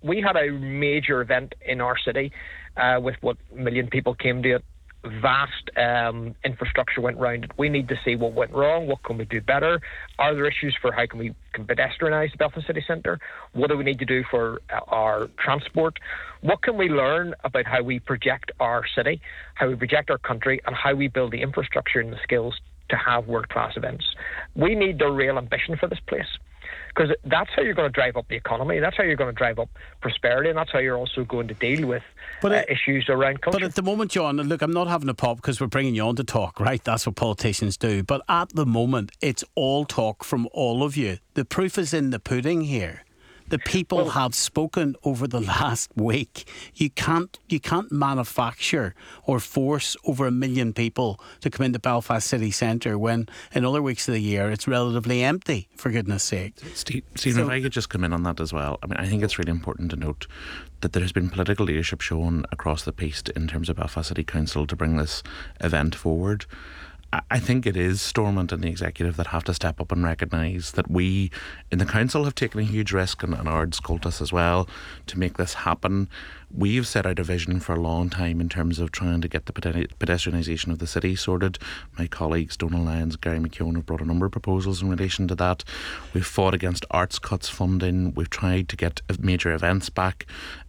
we had a major event in our city with what, 1 million people came to it. Vast infrastructure went round it. We need to see what went wrong. What can we do better? Are there issues for how can we pedestrianise the Belfast city centre? What do we need to do for our transport? What can we learn about how we project our city, how we project our country, and how we build the infrastructure and the skills to have world-class events? We need the real ambition for this place, because that's how you're going to drive up the economy, that's how you're going to drive up prosperity, and that's how you're also going to deal with issues around culture. But at the moment, John, look, I'm not having a pop because we're bringing you on to talk, right? That's what politicians do. But at the moment, it's all talk from all of you. The proof is in the pudding here. The people have spoken over the last week. You can't manufacture or force over 1 million people to come into Belfast city centre when in other weeks of the year it's relatively empty, for goodness sake. Stephen, if I could just come in on that as well. I mean, I think it's really important to note that there has been political leadership shown across the piece in terms of Belfast City Council to bring this event forward. I think it is Stormont and the executive that have to step up and recognise that we in the council have taken a huge risk, and Ard Scultus as well, to make this happen. We've set out a vision for a long time in terms of trying to get the pedestrianisation of the city sorted. My colleagues Donal Lyons, Gary McKeown have brought a number of proposals in relation to that. We've fought against arts cuts funding. We've tried to get major events back.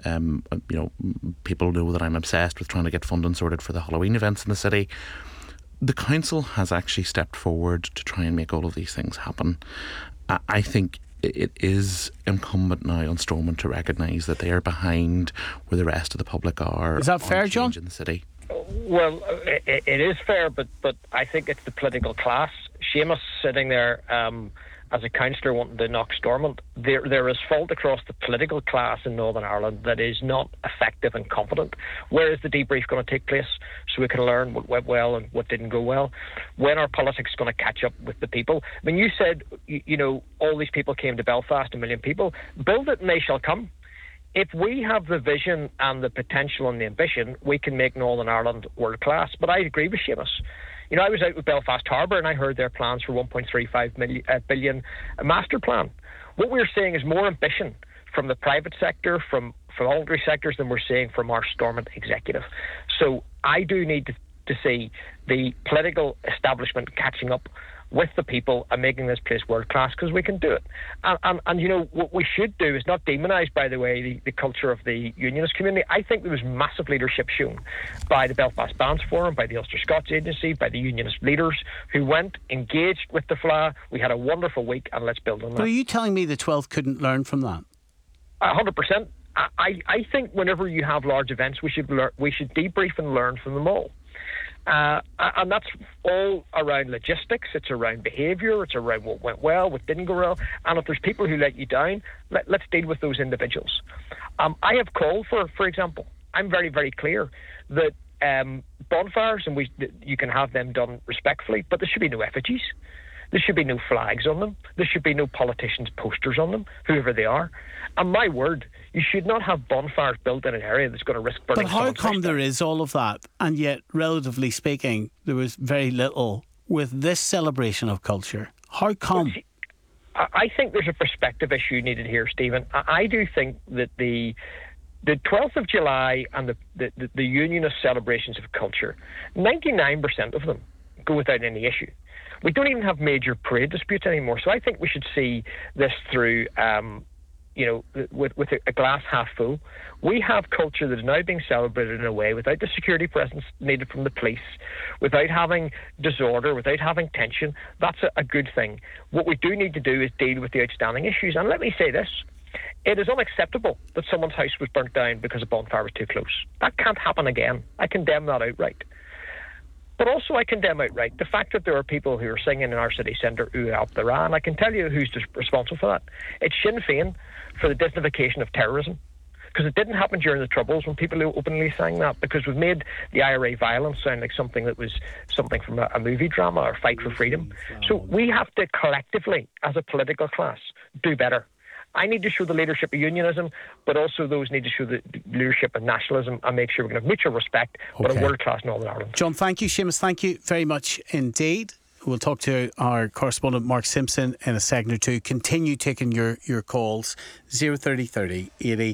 People know that I'm obsessed with trying to get funding sorted for the Halloween events in the city. The council has actually stepped forward to try and make all of these things happen. I think it is incumbent now on Stormont to recognise that they are behind where the rest of the public are. Is that fair, John? In the city. Well, it is fair, but I think it's the political class. Seamus sitting there as a councillor wanting to knock Stormont. There is fault across the political class in Northern Ireland that is not effective and competent. Where is the debrief going to take place so we can learn what went well and what didn't go well? When are politics going to catch up with the people? I mean, you said, all these people came to Belfast, 1 million people. Build it and they shall come. If we have the vision and the potential and the ambition, we can make Northern Ireland world class. But I agree with Seamus. I was out with Belfast Harbour and I heard their plans for 1.35 billion master plan. What we're seeing is more ambition from the private sector, from voluntary sectors, than we're seeing from our Stormont executive. So I do need to see the political establishment catching up with the people and making this place world class, because we can do it. And what we should do is not demonise, by the way, the culture of the unionist community. I think there was massive leadership shown by the Belfast Bands Forum, by the Ulster Scots Agency, by the unionist leaders who went, engaged with the FLA. We had a wonderful week, and let's build on that. But are you telling me the 12th couldn't learn from that? 100%. I think whenever you have large events, we should debrief and learn from them all. And that's all around logistics, it's around behaviour, it's around what went well, what didn't go well, and if there's people who let you down, let's deal with those individuals. I have called for example, I'm very, very clear that bonfires, and you can have them done respectfully, but there should be no effigies. There should be no flags on them. There should be no politicians' posters on them, whoever they are. And my word, you should not have bonfires built in an area that's going to risk burning. But how come there is all of that, and yet, relatively speaking, there was very little with this celebration of culture? How come? I think there's a perspective issue needed here, Stephen. I do think that the 12th of July and the unionist celebrations of culture, 99% of them go without any issue. We don't even have major parade disputes anymore. So I think we should see this through, with a glass half full. We have culture that is now being celebrated in a way without the security presence needed from the police, without having disorder, without having tension. That's a good thing. What we do need to do is deal with the outstanding issues. And let me say this. It is unacceptable that someone's house was burnt down because a bonfire was too close. That can't happen again. I condemn that outright. But also I condemn outright the fact that there are people who are singing in our city centre Ua Up the Ra, and I can tell you who's responsible for that. It's Sinn Féin for the Disneyfication of terrorism. Because it didn't happen during the Troubles when people openly sang that, because we've made the IRA violence sound like something that was something from a movie drama or Fight for Freedom. So we have to collectively, as a political class, do better. I need to show the leadership of unionism, but also those need to show the leadership of nationalism and make sure we can have mutual respect, but a world-class Northern Ireland. John, thank you. Seamus, thank you very much indeed. We'll talk to our correspondent Mark Simpson in a second or two. Continue taking your calls. 030 30 80